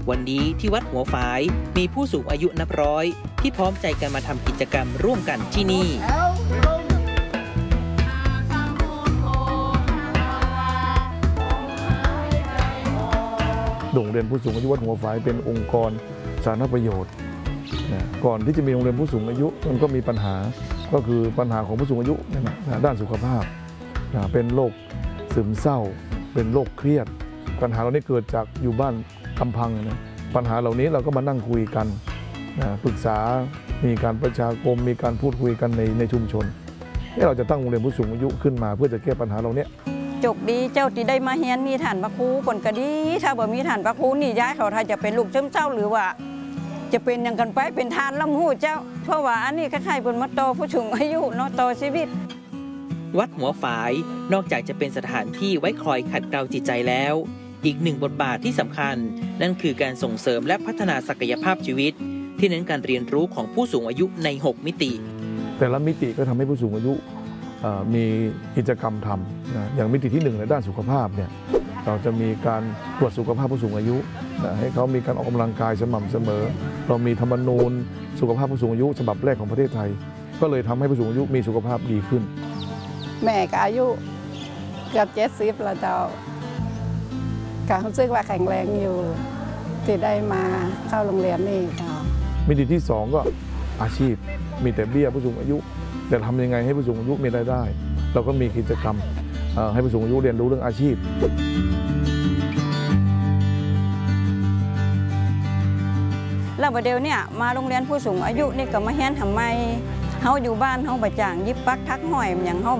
วันนี้ที่วัดหัวฝายมีผู้สูงอายุนับร้อยที่พร้อมใจกันมาทำกิจกรรมร่วมกันที่นี่โรงเรียนผู้สูงอายุวัดหัวฝายเป็นองค์กรสาธารณประโยชน์ก่อนที่จะมีโรงเรียนผู้สูงอายุมันก็มีปัญหาก็คือปัญหาของผู้สูงอายุด้านสุขภาพเป็นโรคซึมเศร้าเป็นโรคเครียดปัญหาเหล่านี้เกิดจากอยู่บ้านลำพังปัญหาเหล่านี้เราก็มานั่งคุยกันปรึกษามีการประชาคมมีการพูดคุยกันในชุมชนที่เราจะตั้งโรงเรียนผู้สูงอายุขึ้นมาเพื่อจะแก้ปัญหาเหล่านี้จบดีเจ้าที่ได้มาเฮียนมีฐานพระครูผลก็ดีถ้าบ่มีฐานพระครูนี่ย้ายเขาถ้าจะเป็นลูกซึมเศร้าหรือว่าจะเป็นอย่างกันไปเป็นทานลำหูเจ้าเพราะว่าอันนี้คล้ายๆบนมาโตผู้สูงอายุเนาะโตชีวิตวัดหัวฝายนอกจากจะเป็นสถานที่ไว้คอยขัดเกลาจิตใจแล้วอีกหนึ่งบทบาทที่สำคัญนั่นคือการส่งเสริมและพัฒนาศักยภาพชีวิตที่เน้นการเรียนรู้ของผู้สูงอายุใน6มิติแต่ละมิติก็ทำให้ผู้สูงอายุมีกิจกรรมทำอย่างมิติที่1ในด้านสุขภาพเนี่ยเราจะมีการตรวจสุขภาพผู้สูงอายุให้เขามีการออกกำลังกายสม่ำเสมอเรามีธรรมนูญสุขภาพผู้สูงอายุฉบับแรกของประเทศไทยก็เลยทำให้ผู้สูงอายุมีสุขภาพดีขึ้นแม่ก็อายุเกือบ70แล้วเจ้าการรู้สึกว่าแข็งแรงอยู่ที่ได้มาเข้าโรงเรียนนี่ค่ะมิติที่2ก็อาชีพมีแต่เบี้ยผู้สูงอายุแต่ทำยังไงให้ผู้สูงอายุมีรายได้เราก็มีกิจกรรมให้ผู้สูงอายุเรียนรู้เรื่องอาชีพแล้วประเดี๋ยวเนี่ยมาโรงเรียนผู้สูงอายุนี่ก็มาเฮียนทำไมเฮาอยู่บ้านเฮาบ่จ้างยิบปักทักห้อยอย่างเฮา